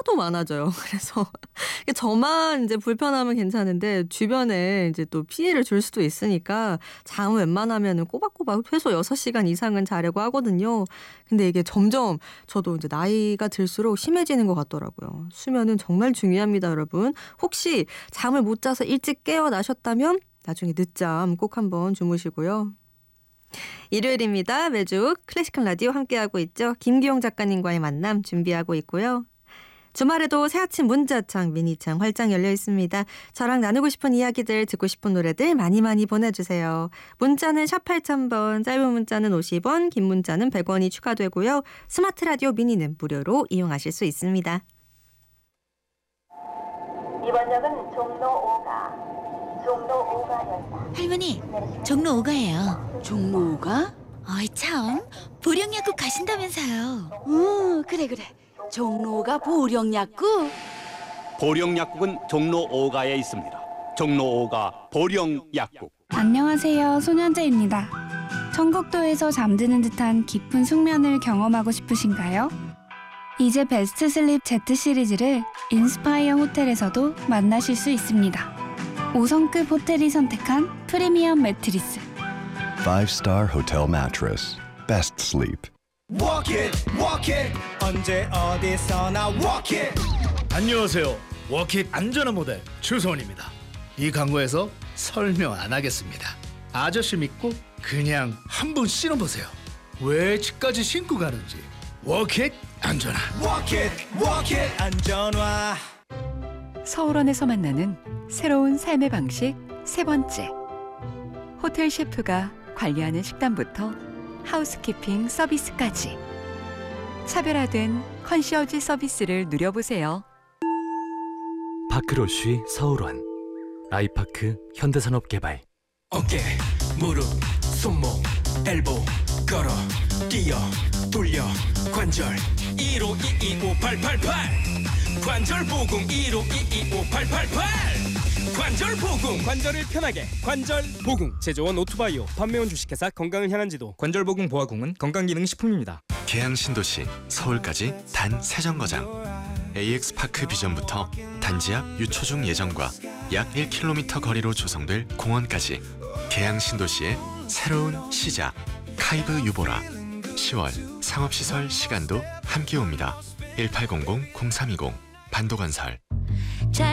하도 많아져요. 그래서 저만 이제 불편하면 괜찮은데 주변에 이제 또 피해를 줄 수도 있으니까 잠은 웬만하면은 꼬박꼬박 최소 6시간 이상은 자려고 하거든요. 근데 이게 점점 저도 이제 나이가 들수록 심해지는 것 같더라고요. 수면은 정말 중요합니다, 여러분. 혹시 잠을 못 자서 일찍 깨어나셨다면 나중에 늦잠 꼭 한번 주무시고요. 일요일입니다. 매주 클래식한 라디오 함께하고 있죠. 김기용 작가님과의 만남 준비하고 있고요. 주말에도 새아침 문자창, 미니창 활짝 열려 있습니다. 저랑 나누고 싶은 이야기들, 듣고 싶은 노래들 많이 많이 보내주세요. 문자는 샵 8000번, 짧은 문자는 50원, 긴 문자는 100원이 추가되고요. 스마트 라디오 미니는 무료로 이용하실 수 있습니다. 이번 역은 종로 5가역이다. 할머니, 종로 5가예요. 종로 5가? 어이 참, 보령약국 가신다면서요. 그래. 종로 5가 보령약국? 보령약국은 종로 5가에 있습니다. 종로 5가 보령약국. 안녕하세요, 손현재입니다. 청국도에서 잠드는 듯한 깊은 숙면을 경험하고 싶으신가요? 이제 베스트 슬립 Z 시리즈를 인스파이어 호텔에서도 만나실 수 있습니다. 5성급 호텔이 선택한 프리미엄 매트리스. 5-star hotel mattress. Best sleep. Walk it, 언제 어디서나 walk it. 안녕하세요. 워킷 안전한 모델 추소원입니다. 이 광고에서 설명 안 하겠습니다. 아저씨 믿고 그냥 한번 신어보세요. 왜 집까지 신고 가는지. 워킷 안전한. Walk it, 안전화. 서울원에서 만나는 새로운 삶의 방식 세 번째. 호텔 셰프가 관리하는 식단부터 하우스키핑 서비스까지 차별화된 컨시어지 서비스를 누려보세요. 파크로쉬 서울원, 아이파크 현대산업개발. 어깨, 무릎, 손목, 엘보, 걸어, 뛰어, 돌려, 관절 15225888 관절보공 15225888 관절보공. 관절을 편하게 관절보공. 제조원 오투바이오, 판매원 주식회사 건강을 향한 지도. 관절보공 보아공은 건강기능식품입니다. 계양 신도시 서울까지 단 3정거장. AX파크 비전부터 단지 앞 유초중 예정과 약 1km 거리로 조성될 공원까지 계양 신도시의 새로운 시작. 카이브 유보라. 10월 상업시설 시간도 함께 옵니다. 1800-0320 반도건설.